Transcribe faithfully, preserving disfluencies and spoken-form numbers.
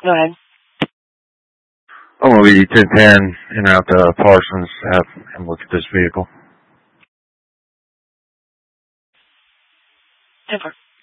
Go ahead. I'm going to be ten ten and out to Parsons to have him look at this vehicle. Over.